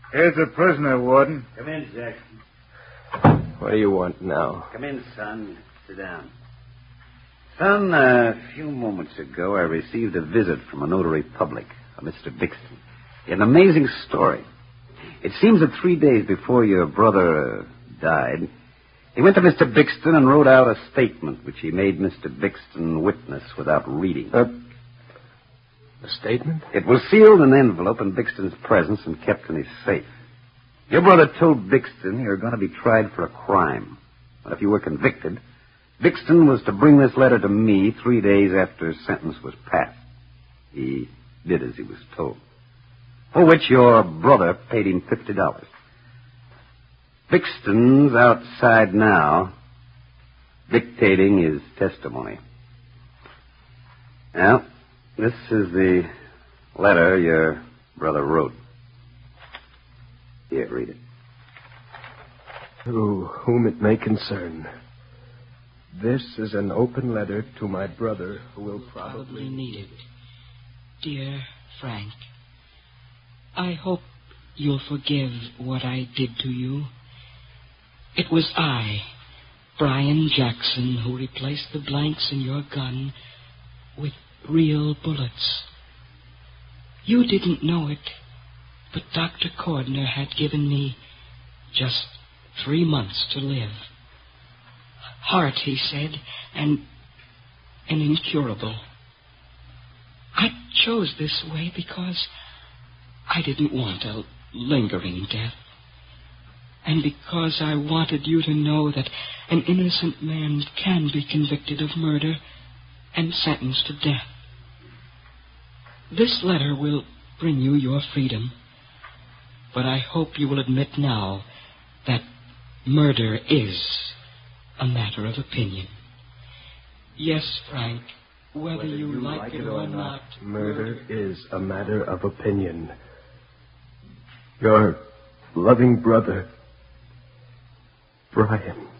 Here's the prisoner, Warden. Come in, Jackson. What do you want now? Come in, son. Sit down. Son, a few moments ago, I received a visit from a notary public, a Mr. Bixton. An amazing story. It seems that 3 days before your brother died, he went to Mr. Bixton and wrote out a statement which he made Mr. Bixton witness without reading. A statement? It was sealed in an envelope in Bixton's presence and kept in his safe. Your brother told Bixton you were going to be tried for a crime. And if you were convicted, Bixton was to bring this letter to me 3 days after his sentence was passed. He did as he was told, for which your brother paid him $50. Bixton's outside now, dictating his testimony. Now, this is the letter your brother wrote. Here, read it. To whom it may concern. This is an open letter to my brother who will probably need it. Dear Frank, I hope you'll forgive what I did to you. It was I, Brian Jackson, who replaced the blanks in your gun with real bullets. You didn't know it, but Dr. Cordner had given me just 3 months to live. Heart, he said, and incurable. I chose this way because I didn't want a lingering death. And because I wanted you to know that an innocent man can be convicted of murder and sentenced to death. This letter will bring you your freedom, but I hope you will admit now that murder is a matter of opinion. Yes, Frank, whether you like it or not, murder is a matter of opinion. Your loving brother, Brian.